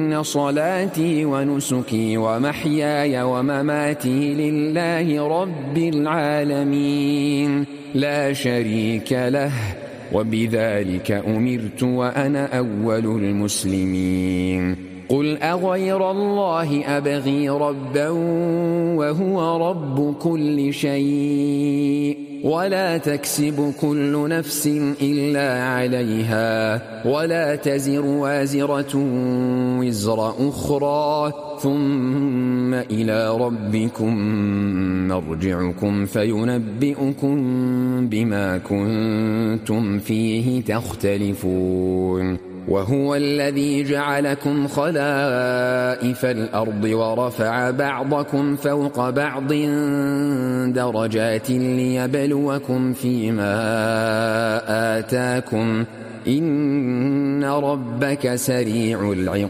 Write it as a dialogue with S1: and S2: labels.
S1: إن صلاتي ونسكي ومحياي ومماتي لله رب العالمين لا شريك له وبذلك أمرت وأنا أول المسلمين قل أغير الله أبغي ربا وهو رب كل شيء ولا تكسب كل نفس إلا عليها ولا تزر وازرة وزر أخرى ثم إلى ربكم مرجعكم فينبئكم بما كنتم فيه تختلفون وهو الذي جعلكم خلائف الأرض ورفع بعضكم فوق بعض درجات ليبلوكم فيما آتاكم إن ربك سريع العقاب